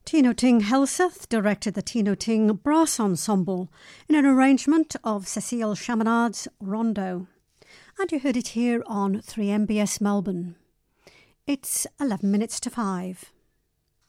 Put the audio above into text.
Tino Ting Helseth directed the Tino Ting Brass Ensemble in an arrangement of Cecile Chaminad's Rondo. And you heard it here on 3MBS Melbourne. It's 11 minutes to 5.